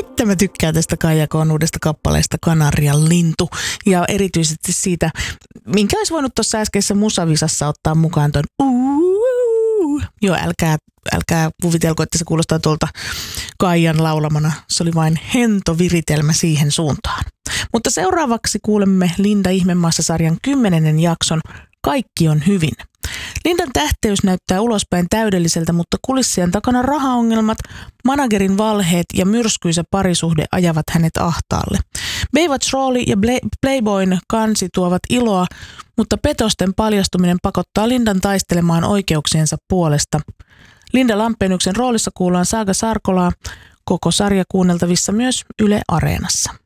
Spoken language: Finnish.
että mä tykkään tästä Kaija K:n uudesta kappaleesta Kanarian lintu. Ja erityisesti siitä, minkä olisi voinut tuossa äskeisessä musavisassa ottaa mukaan ton Joo, älkää kuvitelko, että se kuulostaa tuolta Kaijan laulamana. Se oli vain hento viritelmä siihen suuntaan. Mutta seuraavaksi kuulemme Linda Ihmemaassa-sarjan 10. jakson Kaikki on hyvin. Lindan tähteys näyttää ulospäin täydelliseltä, mutta kulissien takana rahaongelmat, managerin valheet ja myrskyisä parisuhde ajavat hänet ahtaalle. Baywatch rooli ja Playboyn kansi tuovat iloa, mutta petosten paljastuminen pakottaa Lindan taistelemaan oikeuksiensa puolesta. Linda Lampeenyksen roolissa kuullaan Saga Sarkolaa, koko sarja kuunneltavissa myös Yle Areenassa.